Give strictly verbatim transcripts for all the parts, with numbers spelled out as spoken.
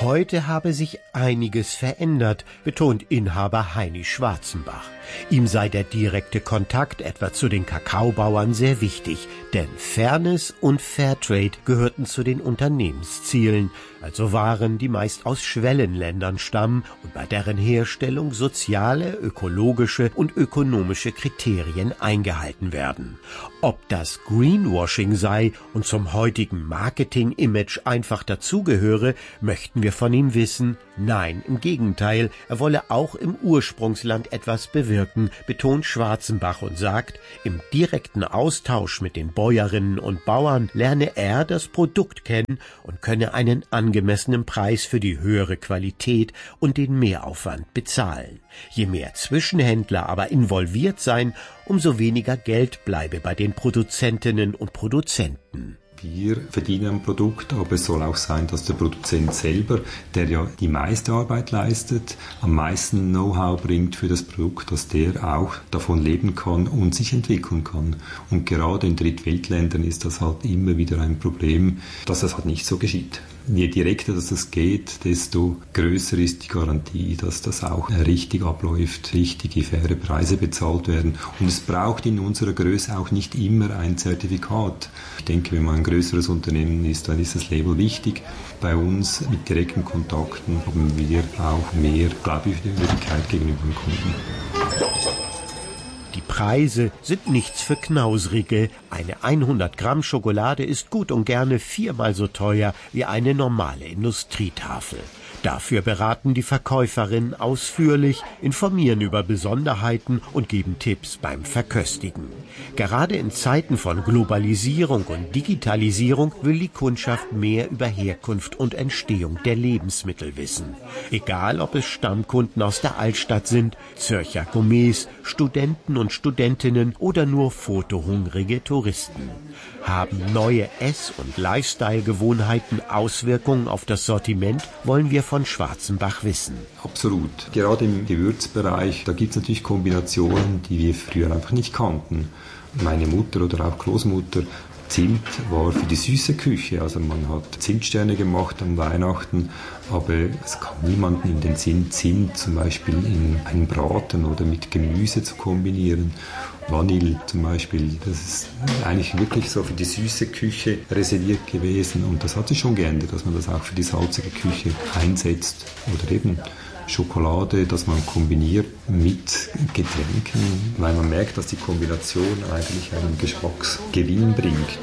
Heute habe sich einiges verändert, betont Inhaber Heini Schwarzenbach. Ihm sei der direkte Kontakt etwa zu den Kakaobauern sehr wichtig, denn Fairness und Fairtrade gehörten zu den Unternehmenszielen, also Waren, die meist aus Schwellenländern stammen und bei deren Herstellung soziale, ökologische und ökonomische Kriterien eingehalten werden. Ob das Greenwashing sei und zum heutigen Marketing-Image einfach dazugehöre, möchten wir von ihm wissen. Nein, im Gegenteil, er wolle auch im Ursprungsland etwas bewirken, betont Schwarzenbach und sagt, im direkten Austausch mit den Bäuerinnen und Bauern lerne er das Produkt kennen und könne einen angemessenen Preis für die höhere Qualität und den Mehraufwand bezahlen. Je mehr Zwischenhändler aber involviert seien, umso weniger Geld bleibe bei den Produzentinnen und Produzenten. Wir verdienen am Produkt, aber es soll auch sein, dass der Produzent selber, der ja die meiste Arbeit leistet, am meisten Know-how bringt für das Produkt, dass der auch davon leben kann und sich entwickeln kann. Und gerade in Drittweltländern ist das halt immer wieder ein Problem, dass das halt nicht so geschieht. Je direkter das geht, desto größer ist die Garantie, dass das auch richtig abläuft, richtige, faire Preise bezahlt werden. Und es braucht in unserer Größe auch nicht immer ein Zertifikat. Ich denke, wenn man ein größeres Unternehmen ist, dann ist das Label wichtig. Bei uns mit direkten Kontakten haben wir auch mehr Glaubwürdigkeit gegenüber dem Kunden. Die Preise sind nichts für Knausrige. Eine hundert Gramm Schokolade ist gut und gerne viermal so teuer wie eine normale Industrietafel. Dafür beraten die Verkäuferinnen ausführlich, informieren über Besonderheiten und geben Tipps beim Verköstigen. Gerade in Zeiten von Globalisierung und Digitalisierung will die Kundschaft mehr über Herkunft und Entstehung der Lebensmittel wissen. Egal, ob es Stammkunden aus der Altstadt sind, Zürcher Gourmets, Studenten und Studentinnen oder nur fotohungrige Touristen. Haben neue Ess- und Lifestyle-Gewohnheiten Auswirkungen auf das Sortiment, wollen wir von Schwarzenbach wissen. Absolut. Gerade im Gewürzbereich, da gibt es natürlich Kombinationen, die wir früher einfach nicht kannten. Meine Mutter oder auch Großmutter, Zimt war für die süße Küche, also man hat Zimtsterne gemacht an Weihnachten, aber es kam niemandem in den Sinn, Zimt zum Beispiel in einen Braten oder mit Gemüse zu kombinieren. Vanille zum Beispiel, das ist eigentlich wirklich so für die süße Küche reserviert gewesen und das hat sich schon geändert, dass man das auch für die salzige Küche einsetzt oder eben Schokolade, dass man kombiniert mit Getränken, weil man merkt, dass die Kombination eigentlich einen Geschmacksgewinn bringt.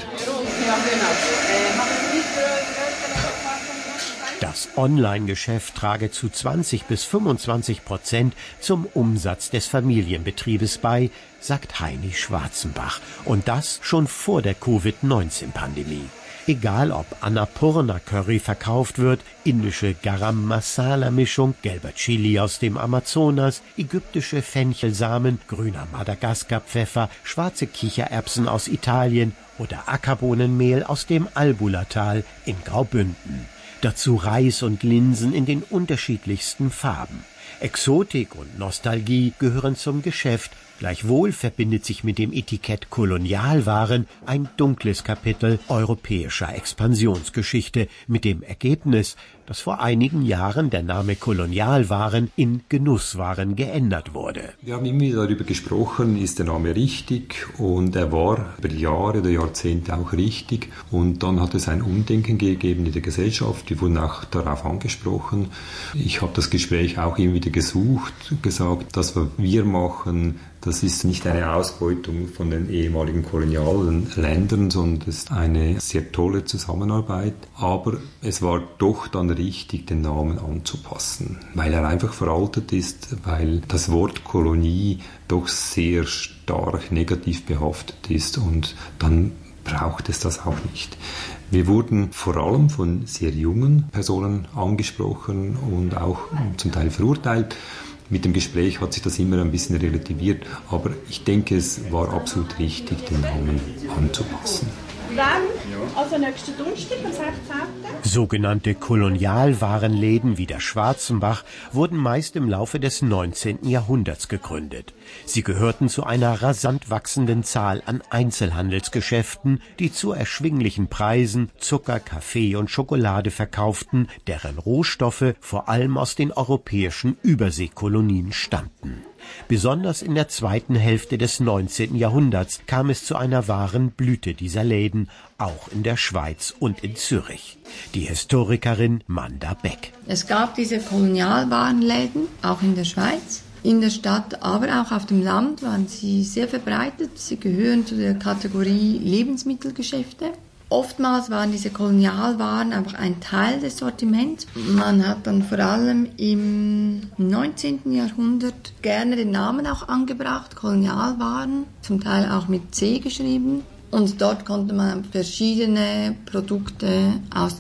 Das Online-Geschäft trage zu zwanzig bis fünfundzwanzig Prozent zum Umsatz des Familienbetriebes bei, sagt Heini Schwarzenbach. Und das schon vor der Covid neunzehn Pandemie. Egal ob Annapurna Curry verkauft wird, indische Garam Masala Mischung, gelber Chili aus dem Amazonas, ägyptische Fenchelsamen, grüner Madagaskar Pfeffer, schwarze Kichererbsen aus Italien oder Ackerbohnenmehl aus dem Albulatal in Graubünden. Dazu Reis und Linsen in den unterschiedlichsten Farben. Exotik und Nostalgie gehören zum Geschäft. Gleichwohl verbindet sich mit dem Etikett Kolonialwaren ein dunkles Kapitel europäischer Expansionsgeschichte mit dem Ergebnis, dass vor einigen Jahren der Name Kolonialwaren in Genusswaren geändert wurde. Wir haben immer wieder darüber gesprochen, ist der Name richtig, und er war über die Jahre oder Jahrzehnte auch richtig, und dann hat es ein Umdenken gegeben in der Gesellschaft, wir wurden auch darauf angesprochen. Ich habe das Gespräch auch immer wieder gesucht, gesagt, das, was wir machen, das ist nicht eine Ausbeutung von den ehemaligen kolonialen Ländern, sondern es ist eine sehr tolle Zusammenarbeit. Aber es war doch dann richtig, den Namen anzupassen, weil er einfach veraltet ist, weil das Wort Kolonie doch sehr stark negativ behaftet ist und dann braucht es das auch nicht. Wir wurden vor allem von sehr jungen Personen angesprochen und auch zum Teil verurteilt. Mit dem Gespräch hat sich das immer ein bisschen relativiert, aber ich denke, es war absolut richtig, den Namen anzupassen. Wann? Also nächsten Donnerstag, am sechzehnten Sogenannte Kolonialwarenläden wie der Schwarzenbach wurden meist im Laufe des neunzehnten Jahrhunderts gegründet. Sie gehörten zu einer rasant wachsenden Zahl an Einzelhandelsgeschäften, die zu erschwinglichen Preisen Zucker, Kaffee und Schokolade verkauften, deren Rohstoffe vor allem aus den europäischen Überseekolonien stammten. Besonders in der zweiten Hälfte des neunzehnten Jahrhunderts kam es zu einer wahren Blüte dieser Läden, auch in der Schweiz und in Zürich. Die Historikerin Manda Beck. Es gab diese Kolonialwarenläden, auch in der Schweiz. In der Stadt, aber auch auf dem Land waren sie sehr verbreitet. Sie gehören zu der Kategorie Lebensmittelgeschäfte. Oftmals waren diese Kolonialwaren einfach ein Teil des Sortiments. Man hat dann vor allem im neunzehnten Jahrhundert gerne den Namen auch angebracht, Kolonialwaren, zum Teil auch mit C geschrieben. Und dort konnte man verschiedene Produkte aus